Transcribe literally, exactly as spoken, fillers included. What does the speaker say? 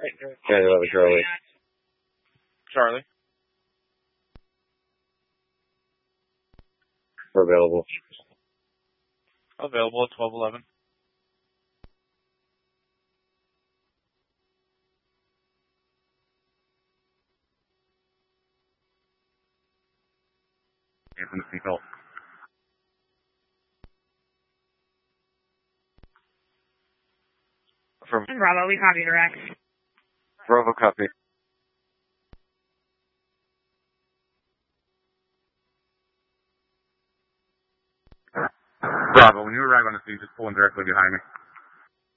ten eleven Charlie. Charlie. We're available. Available at twelve eleven. Yeah, from the seatbelt. From Bravo, we copy direct. Bravo, copy. Bravo, when you arrive on the scene, just pull in directly behind me.